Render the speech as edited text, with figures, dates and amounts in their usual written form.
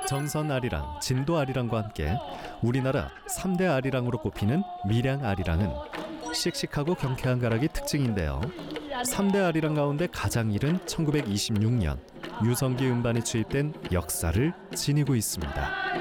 정선 아리랑, 진도 아리랑과 함께 우리나라 3대 아리랑으로 꼽히는 밀양 아리랑은 씩씩하고 경쾌한 가락이 특징인데요. 3대 아리랑 가운데 가장 이른 1926년 유성기 음반이 투입된 역사를 지니고 있습니다.